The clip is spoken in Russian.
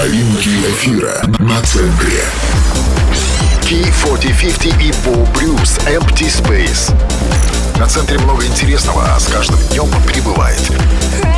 Новинки эфира на центре. Key4050 и Bo Bruce Empty Space. На центре много интересного, а с каждым днем прибывает.